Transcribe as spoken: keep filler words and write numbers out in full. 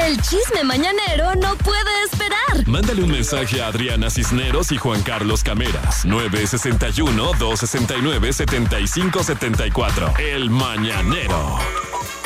El chisme mañanero no puede esperar. Mándale un mensaje a Adriana Cisneros y Juan Carlos Cameras. nueve seis uno, dos seis nueve, siete cinco siete cuatro. El Mañanero.